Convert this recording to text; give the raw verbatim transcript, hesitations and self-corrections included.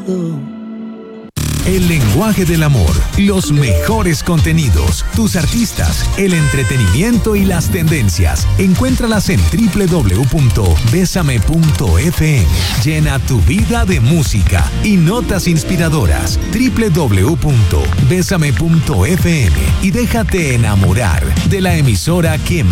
olvido. El lenguaje del amor, los mejores contenidos, tus artistas, el entretenimiento y las tendencias. Encuéntralas en doble u doble u doble u punto besame punto efe eme. Llena tu vida de música y notas inspiradoras. doble u doble u doble u punto besame punto efe eme y déjate enamorar de la emisora que